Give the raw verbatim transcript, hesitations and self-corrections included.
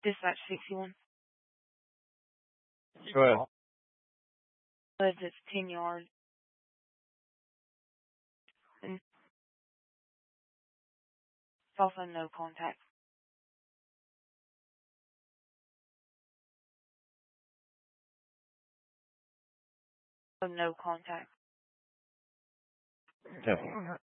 Dispatch sixty-one. Go ahead. Says it's ten yards. And it's also no contact. So no contact. Okay.